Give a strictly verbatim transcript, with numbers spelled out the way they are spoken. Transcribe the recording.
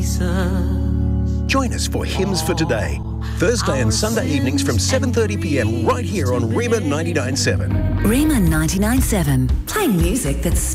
Join us for Hymns for Today, Thursday and Sunday evenings from seven thirty p m right here on Rema ninety-nine point seven. Rema ninety-nine point seven, playing music that's